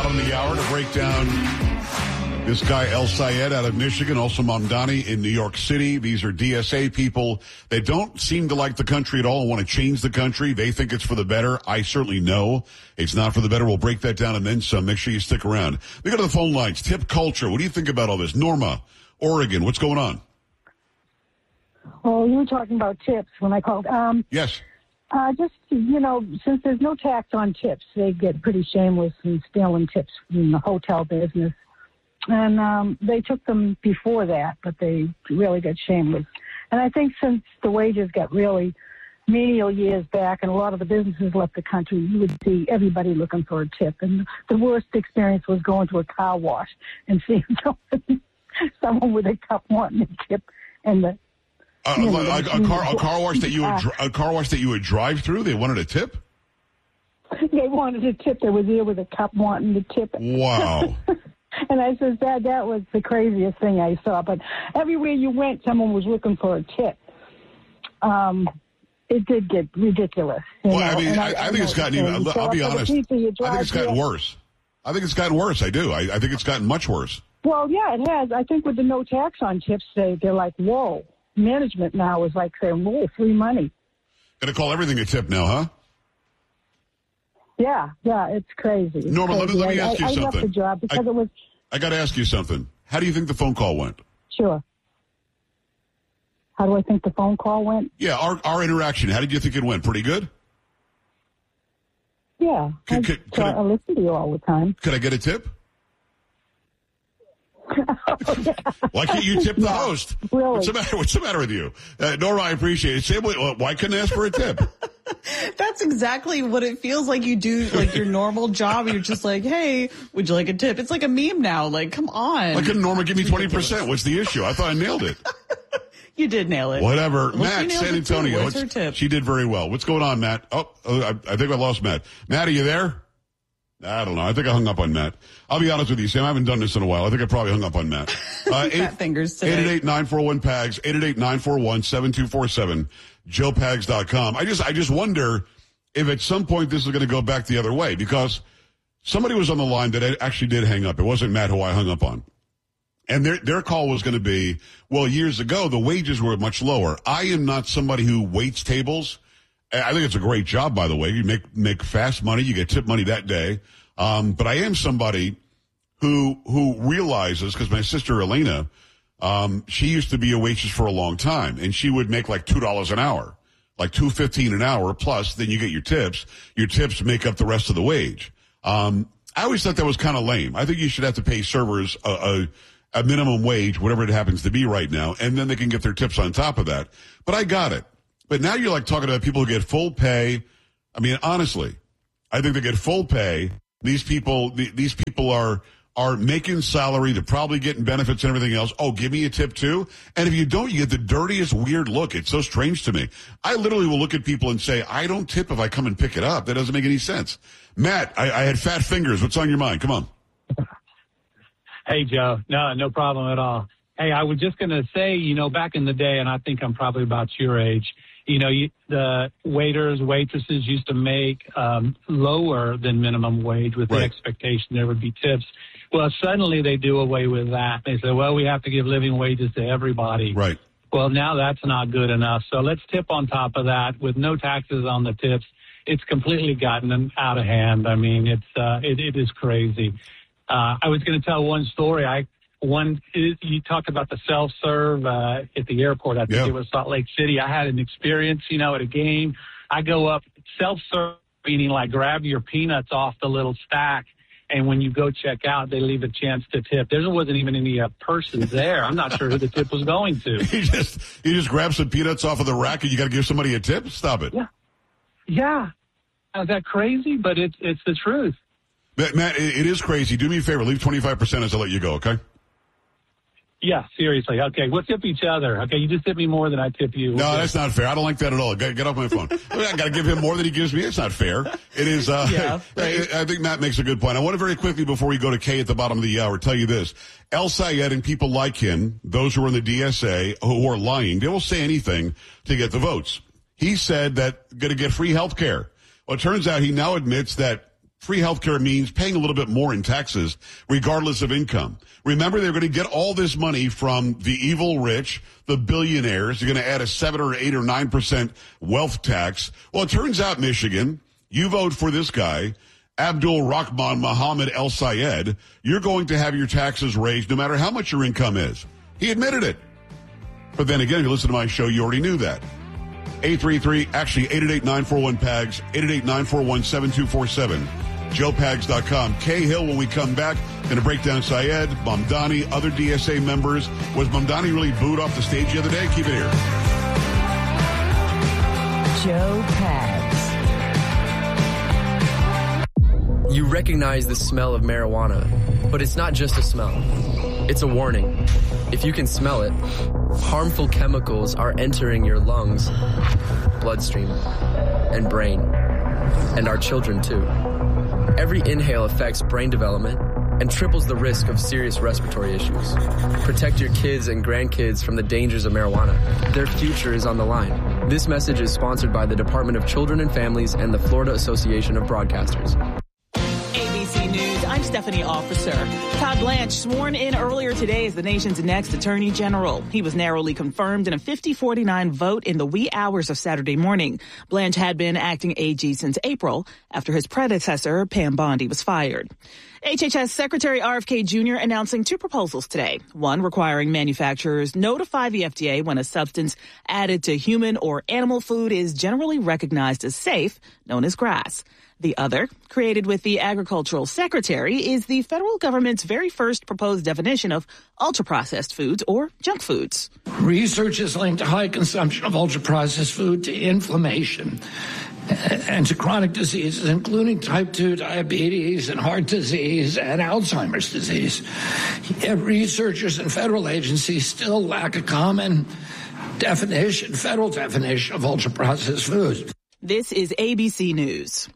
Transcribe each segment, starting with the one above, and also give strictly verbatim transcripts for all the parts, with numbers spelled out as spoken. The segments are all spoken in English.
bottom of the hour to break down this guy, El Sayed, out of Michigan, also Mamdani in New York City. These are D S A people. They don't seem to like the country at all and want to change the country. They think it's for the better. I certainly know it's not for the better. We'll break that down and then some. Make sure you stick around. We go to the phone lines. Tip culture. What do you think about all this? Norma, Oregon, what's going on? Oh, you were talking about tips when I called. Um, yes. Uh, just, you know, since there's no tax on tips, they get pretty shameless in stealing tips from the hotel business. And um, they took them before that, but they really got shameless. And I think since the wages got really menial years back and a lot of the businesses left the country, you would see everybody looking for a tip. And the worst experience was going to a car wash and seeing someone, someone with a cup wanting a tip. And the, uh, you know, a, a, a car a car wash that you would dr- a car wash that you would drive through. They wanted a tip. They wanted a tip. They was there with a cup wanting the tip. Wow. And I said, Dad, that was the craziest thing I saw. But everywhere you went, someone was looking for a tip. Um, it did get ridiculous. Well, know? I mean, I, I, I think it's gotten even, I'll, I'll be honest, I think it's gotten worse. I think it's gotten worse. I do. I, I think it's gotten much worse. Well, yeah, it has. I think with the no tax on tips, they, they're like, whoa. Management now is like saying, whoa, free money. Gonna call everything a tip now, huh? Yeah, yeah, it's crazy. It's Norma, crazy. let me, let me I, ask you I, something. I left the job because I, it was... I got to ask you something. How do you think the phone call went? Sure. How do I think the phone call went? Yeah, our our interaction. How did you think it went? Pretty good? Yeah. Could, I, could, could I, I, I listen to you all the time. Could I get a tip? Oh, yeah. Why can't you tip the yeah, host? Really? What's the matter? What's the matter with you? Uh, Nora, I appreciate it. Say, why couldn't I ask for a tip? That's exactly what it feels like you do, like your normal job. You're just like, hey, would you like a tip? It's like a meme now. Like, come on. Why couldn't Norma give me twenty percent? What's the issue? I thought I nailed it. You did nail it. Whatever. Well, Matt, San Antonio. What's her tip? She did very well. What's going on, Matt? Oh, I, I think I lost Matt. Matt, are you there? I don't know. I think I hung up on Matt. I'll be honest with you, Sam. I haven't done this in a while. I think I probably hung up on Matt. Uh, eight, fingers today. eight eight eight, nine four one, P A G S, eight eight eight, nine four one, seven two four seven, joe pags dot com. I just, I just wonder if at some point this is going to go back the other way, because somebody was on the line that actually did hang up. It wasn't Matt who I hung up on. And their, their call was going to be, well, years ago, the wages were much lower. I am not somebody who waits tables. I think it's a great job, by the way. You make, make fast money. You get tip money that day. Um, but I am somebody who, who realizes, because my sister Elena, um, she used to be a waitress for a long time, and she would make like two dollars an hour, like two fifteen an hour, plus then you get your tips. Your tips make up the rest of the wage. Um, I always thought that was kind of lame. I think you should have to pay servers a, a, a minimum wage, whatever it happens to be right now, and then they can get their tips on top of that. But I got it. But now you're like talking about people who get full pay. I mean, honestly, I think they get full pay. These people, these people are, are making salary. They're probably getting benefits and everything else. Oh, give me a tip too. And if you don't, you get the dirtiest weird look. It's so strange to me. I literally will look at people and say, I don't tip if I come and pick it up. That doesn't make any sense. Matt, I, I had fat fingers. What's on your mind? Come on. Hey, Joe. No, no problem at all. Hey, I was just going to say, you know, back in the day, and I think I'm probably about your age, you know, you, the waiters, waitresses used to make um, lower than minimum wage with right. the expectation there would be tips. Well, suddenly they do away with that. They say, well, we have to give living wages to everybody. Right. Well, now that's not good enough. So let's tip on top of that with no taxes on the tips. It's completely gotten out of hand. I mean, it's uh, it, it is crazy. Uh, I was going to tell one story. I One, you talked about the self-serve uh, at the airport. I think yeah. it was Salt Lake City. I had an experience, you know, at a game. I go up, self-serve, meaning like grab your peanuts off the little stack, and when you go check out, they leave a chance to tip. There wasn't even any uh, persons there. I'm not sure who the tip was going to. you just you just grab some peanuts off of the rack and you got to give somebody a tip? Stop it. Yeah. Yeah. Is that crazy? But it's, it's the truth. Matt, Matt, it is crazy. Do me a favor. Leave twenty-five percent as I let you go, okay? Yeah, seriously. Okay, we'll tip each other. Okay, you just tip me more than I tip you. No, that's not fair. I don't like that at all. Get, get off my phone. I got to give him more than he gives me. It's not fair. It is. Uh, yeah, right. I, I think Matt makes a good point. I want to very quickly, before we go to Kay at the bottom of the hour, tell you this. El Sayed and people like him, those who are in the D S A, who are lying, they will say anything to get the votes. He said that going to get free health care. Well, it turns out he now admits that free healthcare means paying a little bit more in taxes, regardless of income. Remember, they're going to get all this money from the evil rich, the billionaires. They're going to add a seven or eight or nine percent wealth tax. Well, it turns out, Michigan, you vote for this guy, Abdul Rahman Mohammed El Sayed, you're going to have your taxes raised no matter how much your income is. He admitted it. But then again, if you listen to my show, you already knew that. eight three three, actually, eight eight eight, nine four one, P A G S, eight eight eight, nine four one, seven two four seven, joe pags dot com. Kay Hill, when we come back, going to break down Sayed, Mamdani, other D S A members. Was Mamdani really booed off the stage the other day? Keep it here. Joe Pags. You recognize the smell of marijuana, but it's not just a smell. It's a warning. If you can smell it, harmful chemicals are entering your lungs, bloodstream, and brain, and our children too. Every inhale affects brain development and triples the risk of serious respiratory issues. Protect your kids and grandkids from the dangers of marijuana. Their future is on the line. This message is sponsored by the Department of Children and Families and the Florida Association of Broadcasters. News. I'm Stephanie Officer. Todd Blanche sworn in earlier today as the nation's next attorney general. He was narrowly confirmed in a fifty forty-nine vote in the wee hours of Saturday morning. Blanche had been acting A G since April after his predecessor, Pam Bondi, was fired. H H S Secretary R F K Junior announcing two proposals today. One requiring manufacturers notify the F D A when a substance added to human or animal food is generally recognized as safe, known as GRAS. The other, created with the Agricultural Secretary, is the federal government's very first proposed definition of ultra-processed foods or junk foods. Research has linked high consumption of ultra-processed food to inflammation and to chronic diseases, including type two diabetes and heart disease and Alzheimer's disease. Yet researchers and federal agencies still lack a common definition, federal definition of ultra-processed foods. This is A B C News.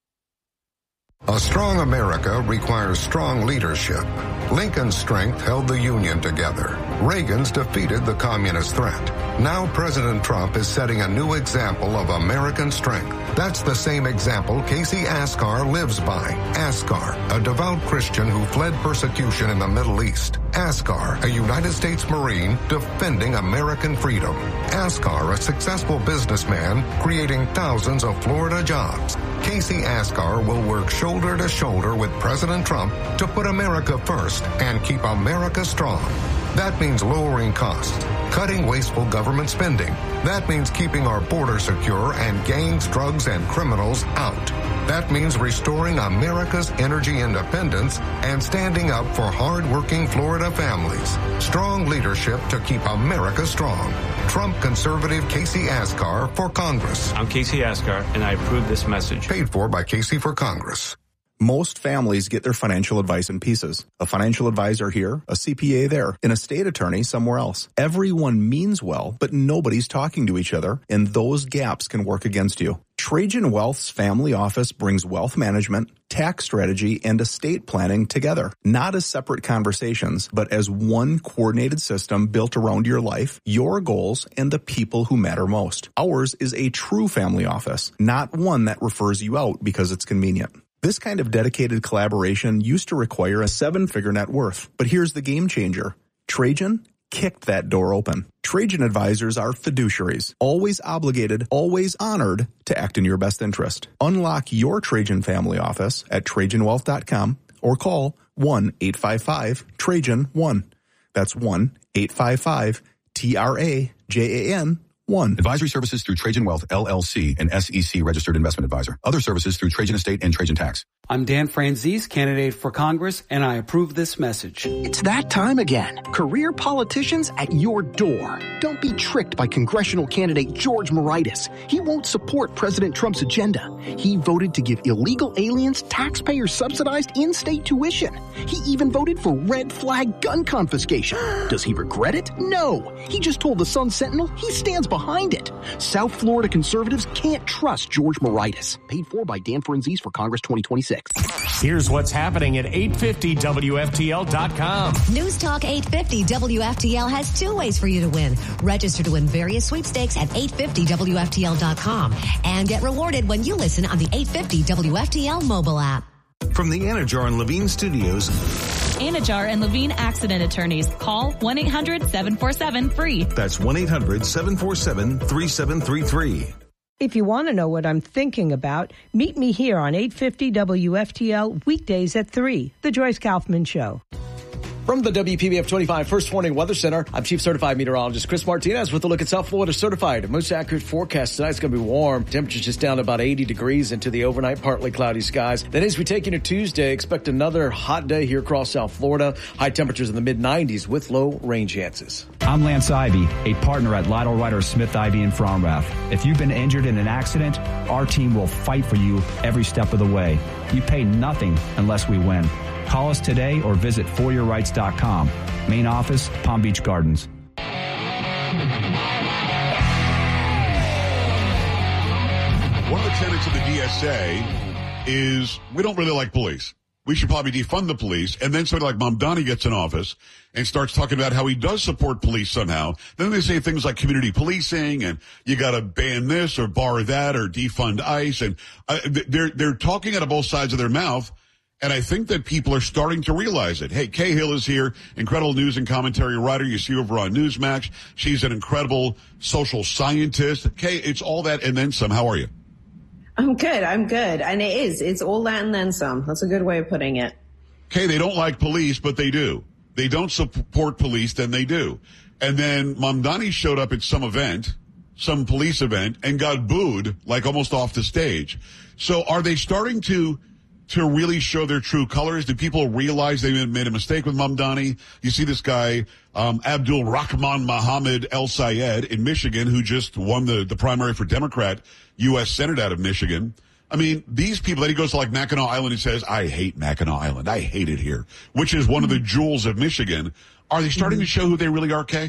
A strong America requires strong leadership. Lincoln's strength held the Union together. Reagan's defeated the communist threat. Now President Trump is setting a new example of American strength. That's the same example Casey Askar lives by. Askar, a devout Christian who fled persecution in the Middle East. Askar, a United States Marine defending American freedom. Askar, a successful businessman creating thousands of Florida jobs. Casey Askar will work shoulder to shoulder with President Trump to put America first and keep America strong. That means lowering costs, cutting wasteful government spending. That means keeping our border secure and gangs, drugs, and criminals out. That means restoring America's energy independence and standing up for hard-working Florida families. Strong leadership to keep America strong. Trump conservative Casey Askar for Congress. I'm Casey Askar, and I approve this message. Paid for by Casey for Congress. Most families get their financial advice in pieces. A financial advisor here, a C P A there, an estate attorney somewhere else. Everyone means well, but nobody's talking to each other, and those gaps can work against you. Trajan Wealth's family office brings wealth management, tax strategy, and estate planning together, not as separate conversations, but as one coordinated system built around your life, your goals, and the people who matter most. Ours is a true family office, not one that refers you out because it's convenient. This kind of dedicated collaboration used to require a seven-figure net worth, but here's the game changer. Trajan kicked that door open. Trajan advisors are fiduciaries, always obligated, always honored to act in your best interest. Unlock your Trajan family office at trajan wealth dot com or call one eight five five Trajan one. That's one eight five five T R A J A N one. Advisory services through Trajan Wealth, L L C, an S E C registered investment advisor. Other services through Trajan Estate and Trajan Tax. I'm Dan Franzese, candidate for Congress, and I approve this message. It's that time again. Career politicians at your door. Don't be tricked by congressional candidate George Moraitis. He won't support President Trump's agenda. He voted to give illegal aliens taxpayer-subsidized in-state tuition. He even voted for red flag gun confiscation. Does he regret it? No. He just told the Sun Sentinel he stands behind it. South Florida conservatives can't trust George Moraitis. Paid for by Dan Franzese for Congress twenty twenty-six. Here's what's happening at eight fifty W F T L dot com. News Talk eight fifty W F T L has two ways for you to win. Register to win various sweepstakes at eight fifty W F T L dot com and get rewarded when you listen on the eight fifty W F T L mobile app. From the Anajar and Levine Studios. Anajar and Levine Accident Attorneys. Call one eight hundred seven four seven free. That's one eight hundred seven four seven three seven three three. If you want to know what I'm thinking about, meet me here on eight fifty W F T L weekdays at three. The Joyce Kaufman Show. From the W P B F twenty-five First Warning Weather Center, I'm Chief Certified Meteorologist Chris Martinez with a look at South Florida Certified. Most accurate forecast tonight's going to be warm. Temperatures just down to about eighty degrees into the overnight partly cloudy skies. Then as we take into Tuesday, expect another hot day here across South Florida. High temperatures in the mid nineties with low rain chances. I'm Lance Ivy, a partner at Lytle Ryder Smith Ivy in Fromrath. If you've been injured in an accident, our team will fight for you every step of the way. You pay nothing unless we win. Call us today or visit for your rights dot com. Main office, Palm Beach Gardens. One of the tenets of the D S A is we don't really like police. We should probably defund the police. And then somebody like Mamdani gets in office and starts talking about how he does support police somehow. Then they say things like community policing and you got to ban this or bar that or defund ICE. And uh, they're, they're talking out of both sides of their mouth. And I think that people are starting to realize it. Hey, Kay Hill is here, incredible news and commentary writer. You see her over on Newsmax. She's an incredible social scientist. Kay, it's all that and then some. How are you? I'm good. I'm good. And it is. It's all that and then some. That's a good way of putting it. Kay, they don't like police, but they do. They don't support police, then they do. And then Mamdani showed up at some event, some police event, and got booed, like almost off the stage. So are they starting to... to really show their true colors? Do people realize they made a mistake with Mamdani? You see this guy, um, Abdul Rahman Mohammed El Sayed in Michigan, who just won the, the primary for Democrat U S Senate out of Michigan. I mean, these people, that he goes to like Mackinac Island and says, I hate Mackinac Island. I hate it here, which is one of the jewels of Michigan. Are they starting to show who they really are, Kay?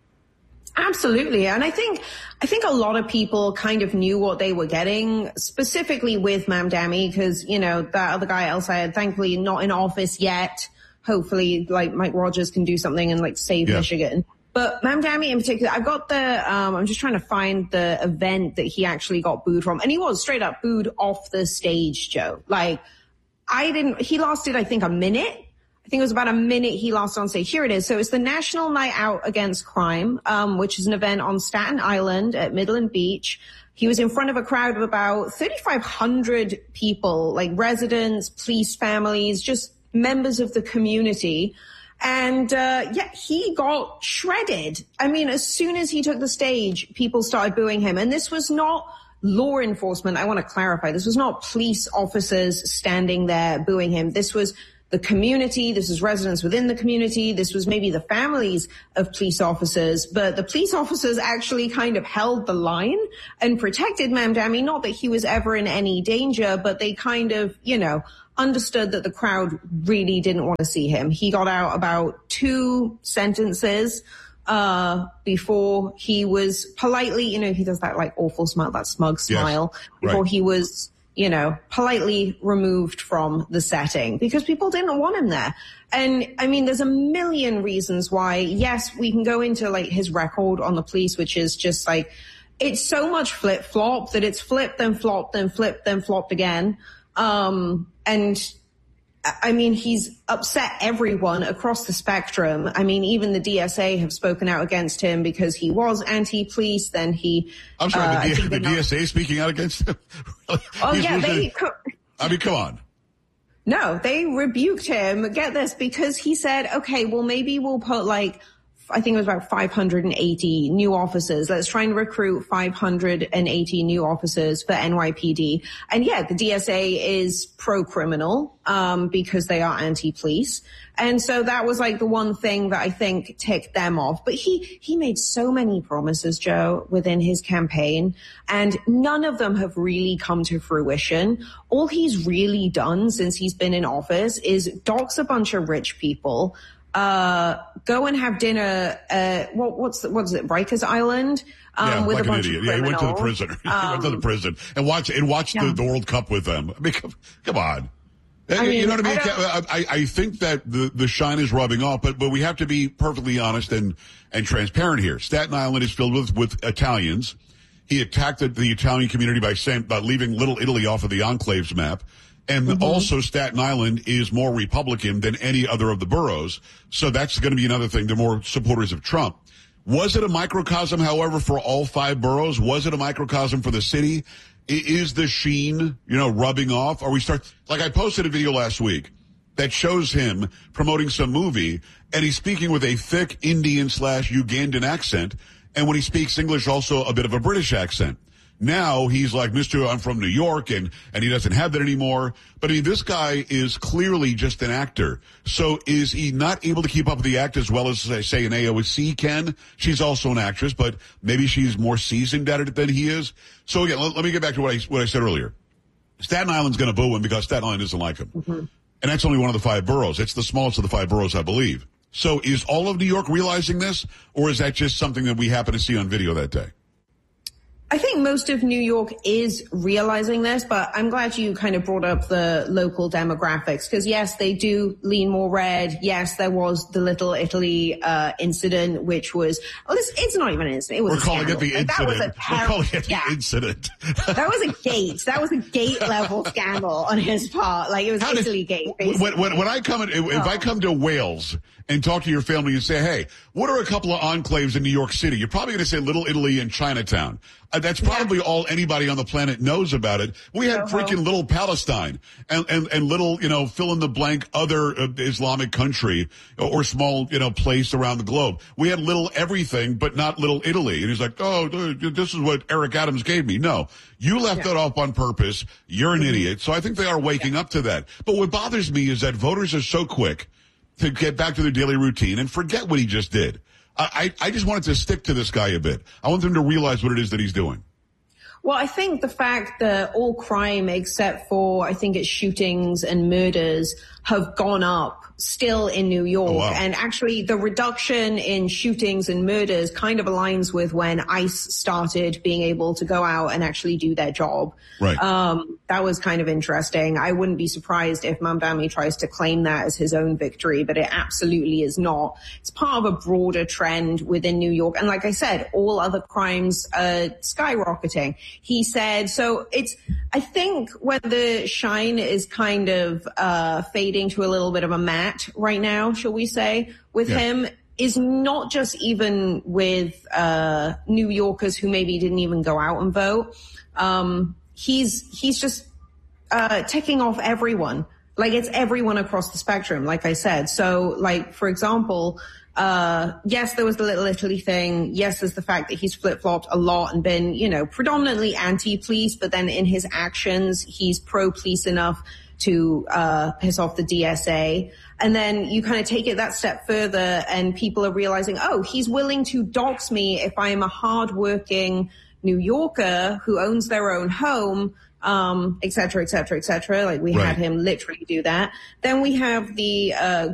Absolutely. And I think, I think a lot of people kind of knew what they were getting, specifically with Mamdani, because, you know, that other guy, El Sayed, thankfully not in office yet. Hopefully, like, Mike Rogers can do something and, like, save yeah. Michigan. But Mamdani in particular, I've got the, um, I'm just trying to find the event that he actually got booed from. And he was straight up booed off the stage, Joe. Like, I didn't, he lasted, I think, a minute. I think it was about a minute he lost on stage. Here it is. So it's the National Night Out Against Crime, um, which is an event on Staten Island at Midland Beach. He was in front of a crowd of about thirty-five hundred people, like residents, police families, just members of the community. And, uh, yeah, he got shredded. I mean, as soon as he took the stage, people started booing him. And this was not law enforcement. I want to clarify. This was not police officers standing there booing him. This was the community. This is residents within the community. This was maybe the families of police officers, but the police officers actually kind of held the line and protected Mamdani. Not that he was ever in any danger, but they kind of, you know, understood that the crowd really didn't want to see him. He got out about two sentences uh before he was politely, you know, he does that like awful smile, that smug smile, yes, before right. he was, you know, politely removed from the setting because people didn't want him there. And I mean, there's a million reasons why. Yes, we can go into like his record on the police, which is just like, it's so much flip flop that it's flipped, then flopped, then flipped, then flopped again. Um, and I mean, he's upset everyone across the spectrum. I mean, even the D S A have spoken out against him because he was anti-police. Then he... I'm sorry, uh, the, D- the D S A speaking out against him? Oh, he's yeah, they... Co- I mean, come on. No, they rebuked him. Get this, because he said, okay, well, maybe we'll put like... I think it was about five hundred eighty new officers. Let's try and recruit five hundred eighty new officers for N Y P D. And yeah, the D S A is pro-criminal, um, because they are anti-police. And so that was like the one thing that I think ticked them off. But he, he made so many promises, Joe, within his campaign, and none of them have really come to fruition. All he's really done since he's been in office is dox a bunch of rich people, Uh, go and have dinner, uh, what, what's, the, what's it, Rikers Island? Um, yeah, with like a bunch an idiot. of Yeah, he went to the criminals. prison. he Um, went to the prison and watch, and watch yeah. the, the World Cup with them. I mean, come, come on. I you mean, know what I mean? I, I, I think that the, the shine is rubbing off, but, but we have to be perfectly honest and, and transparent here. Staten Island is filled with, with Italians. He attacked the, the Italian community by saying, by leaving Little Italy off of the enclaves map. And Mm-hmm. also Staten Island is more Republican than any other of the boroughs. So that's going to be another thing. They're more supporters of Trump. Was it a microcosm, however, for all five boroughs? Was it a microcosm for the city? I- is the sheen, you know, rubbing off? Are we start, like I posted a video last week that shows him promoting some movie, and he's speaking with a thick Indian slash Ugandan accent. And when he speaks English, also a bit of a British accent. Now he's like, Mister I'm from New York, and, and he doesn't have that anymore. But I mean, this guy is clearly just an actor. So is he not able to keep up with the act as well as, say, an A O C can? She's also an actress, but maybe she's more seasoned at it than he is. So again, let, let me get back to what I, what I said earlier. Staten Island's going to boo him because Staten Island doesn't like him. Mm-hmm. And that's only one of the five boroughs. It's the smallest of the five boroughs, I believe. So is all of New York realizing this, or is that just something that we happen to see on video that day? I think most of New York is realizing this, but I'm glad you kind of brought up the local demographics because, yes, they do lean more red. Yes, there was the Little Italy uh, incident, which was, well, it's, it's not even an incident. It was We're a calling scandal. it the Like, incident. that was a We're terrible, calling it yeah. the incident. That was a gate. That was a gate level scandal on his part. Like, it was How Italy did, gate, basically. When, when, when I come in, if, if I come to Wales and talk to your family and say, hey, what are a couple of enclaves in New York City? You're probably going to say Little Italy and Chinatown. Uh, that's probably yeah. all anybody on the planet knows about it. We had Uh-huh. freaking Little Palestine and, and, and little, you know, fill in the blank other uh, Islamic country or, or small, you know, place around the globe. We had little everything, but not Little Italy. And he's like, oh, this is what Eric Adams gave me. No, you left yeah. that off on purpose. You're an mm-hmm. idiot. So I think they are waking yeah. up to that. But what bothers me is that voters are so quick to get back to their daily routine and forget what he just did. I, I just wanted to stick to this guy a bit. I want them to realize what it is that he's doing. Well, I think the fact that all crime except for, I think it's shootings and murders have gone up still in New York. Oh, wow. And actually the reduction in shootings and murders kind of aligns with when ICE started being able to go out and actually do their job. Right. Um, that was kind of interesting. I wouldn't be surprised if Mamdani tries to claim that as his own victory, but it absolutely is not. It's part of a broader trend within New York. And like I said, all other crimes are skyrocketing. He said, so it's, I think when the shine is kind of, uh, fading to a little bit of a matte right now, shall we say, with yeah. him, is not just even with, uh, New Yorkers who maybe didn't even go out and vote. Um, he's, he's just, uh, ticking off everyone. Like it's everyone across the spectrum, like I said. So like, for example, Uh, yes, there was the Little Italy thing. Yes, there's the fact that he's flip-flopped a lot and been, you know, predominantly anti-police, but then in his actions, he's pro-police enough to, uh, piss off the D S A. And then you kind of take it that step further and people are realizing, oh, he's willing to dox me if I am a hardworking New Yorker who owns their own home. Um, et cetera, et cetera, et cetera. Like we right. had him literally do that. Then we have the, uh,